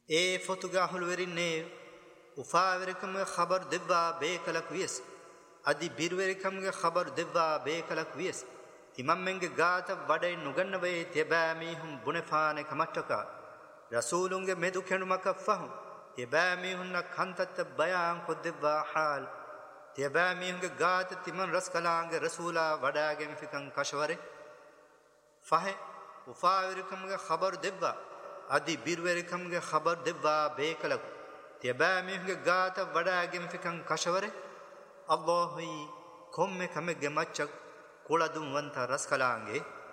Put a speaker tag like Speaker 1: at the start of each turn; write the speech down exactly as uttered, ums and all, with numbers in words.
Speaker 1: ඒ ෆොතුගා හුළුවෙරින්නේ උෆාවෙරිකම්ගේ ඛබර් දෙබ්වා බේකලක් වියස් අදි බිර්වෙරිකම්ගේ ඛබර් දෙබ්වා බේකලක් වියස් තිමම්මෙන්ගේ ගාත වඩේ නුගන්නවේ තෙබෑමීහුම් බුනෙෆානේ කමට්ටක රසූලුන්ගේ මෙදු කෙනුමක ෆහම් තෙබෑමීහුන්න කන්තත් බයාන් කොද්දෙබ්වා හාල් තෙබෑමීහුන්ගේ ගාත තිමන් රස්කලාංගේ රසූලා වඩාගෙන ෆිකන් කෂවරේ ෆහේ උෆාවෙරිකම්ගේ ඛබර් දෙබ්වා අදි බිර්වෙරිකම්ගේ ඛබර් දෙබ්වා බේකලක් තෙබෑමීහුන්ගේ ගාත වඩාගෙන ෆිකන් කෂවරේ අල්ලාහි කොම්මෙ කමෙගේ මච්චක් කුලදුම් වන්ත රස්කලාංගේ